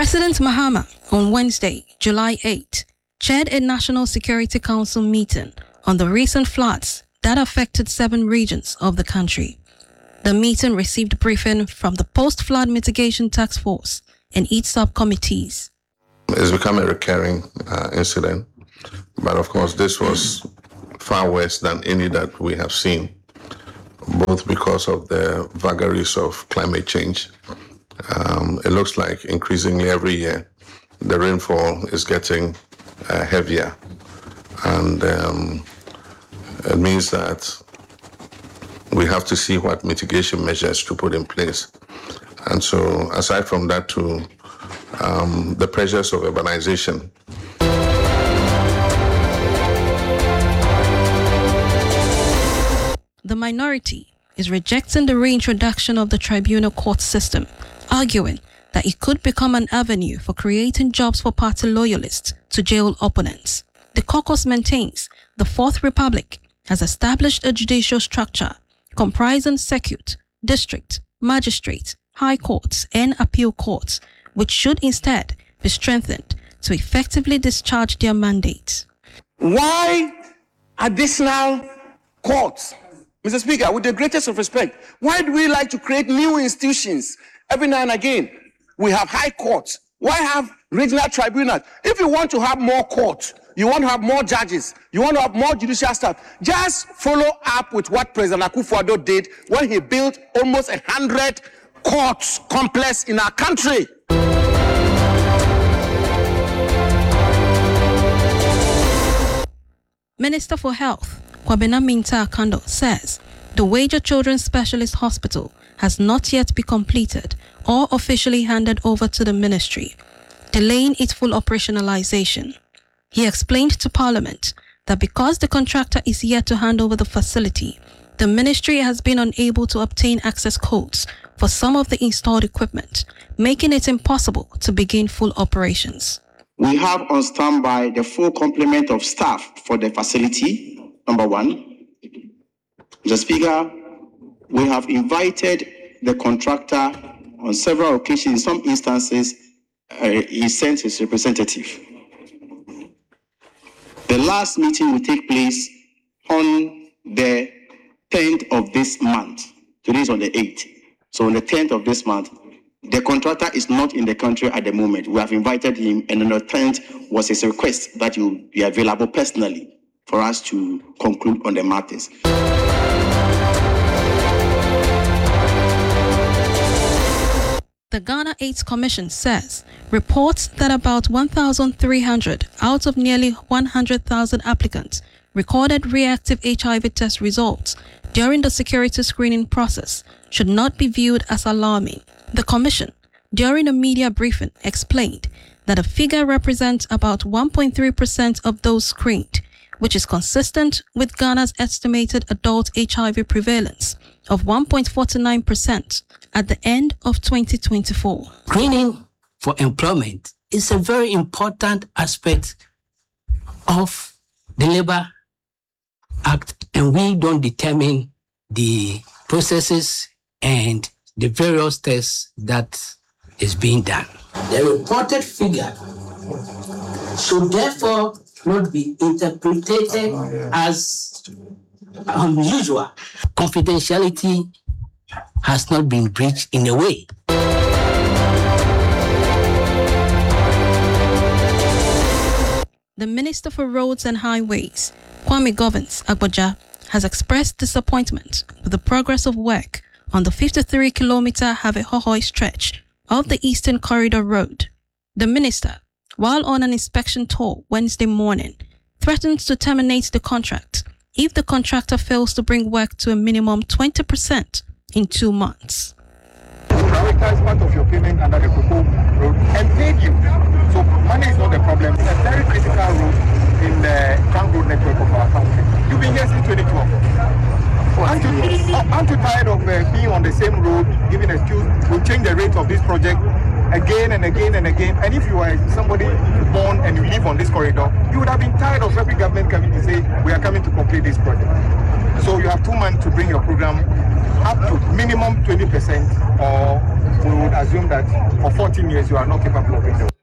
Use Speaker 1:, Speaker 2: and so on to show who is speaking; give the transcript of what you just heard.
Speaker 1: President Mahama on Wednesday, July 8, chaired a National Security Council meeting on the recent floods that affected 7 regions of the country. The meeting received briefing from the Post-Flood Mitigation Task Force and its subcommittees.
Speaker 2: It's become a recurring incident, but of course this was far worse than any that we have seen, both because of the vagaries of climate change. It looks like increasingly every year the rainfall is getting heavier, and it means that we have to see what mitigation measures to put in place. And so aside from that too, the pressures of urbanization.
Speaker 1: The minority is rejecting the reintroduction of the tribunal court system, arguing that it could become an avenue for creating jobs for party loyalists to jail opponents. The caucus maintains the Fourth Republic has established a judicial structure comprising circuit, district, magistrate, high courts, and appeal courts, which should instead be strengthened to effectively discharge their mandates.
Speaker 3: Why additional courts? Mr. Speaker, with the greatest of respect, why do we like to create new institutions every now and again? We have high courts. Why have regional tribunals? If you want to have more courts, you want to have more judges, you want to have more judicial staff, just follow up with what President Akufo-Addo did when he built almost 100 courts complex in our country.
Speaker 1: Minister for Health, Kwabena Mintah-Kando, says the Wager Children's Specialist Hospital has not yet been completed or officially handed over to the ministry, delaying its full operationalization. He explained to Parliament that because the contractor is yet to hand over the facility, the ministry has been unable to obtain access codes for some of the installed equipment, making it impossible to begin full operations.
Speaker 4: We have on standby the full complement of staff for the facility, number one. Mr. Speaker, we have invited the contractor on several occasions. In some instances, he sent his representative. The last meeting will take place on the 10th of this month. Today is on the 8th. So on the 10th of this month, the contractor is not in the country at the moment. We have invited him, and on the 10th was his request that he will be available personally for us to conclude on the matters.
Speaker 1: The Ghana AIDS Commission says reports that about 1,300 out of nearly 100,000 applicants recorded reactive HIV test results during the security screening process should not be viewed as alarming. The Commission, during a media briefing, explained that the figure represents about 1.3% of those screened, which is consistent with Ghana's estimated adult HIV prevalence of 1.49% at the end of 2024.
Speaker 5: Screening for employment is a very important aspect of the Labour Act, and we don't determine the processes and the various tests that is being done. The reported figure should therefore not be interpreted as unusual. Confidentiality has not been breached in a way.
Speaker 1: The Minister for Roads and Highways, Kwame Govins-Agbodza, has expressed disappointment with the progress of work on the 53-kilometer Have-a-Hohoi stretch of the Eastern Corridor Road. The minister, while on an inspection tour Wednesday morning, threatened to terminate the contract if the contractor fails to bring work to a minimum 20% in 2 months.
Speaker 6: Prioritize part of your payment under the Cocoa Road and pay you. So money is not the problem. It's a very critical road in the trunk road network of our country. You've been here since 2012. Aren't you tired of being on the same road, giving excuse? We'll change the rate of this project again and again and again. And if you are somebody born and you live on this corridor, you would have been tired of every government coming to say, we are coming to complete this project. So you have 2 months to bring your program up to minimum 20% or we would assume that for 14 years you are not capable of doing the work.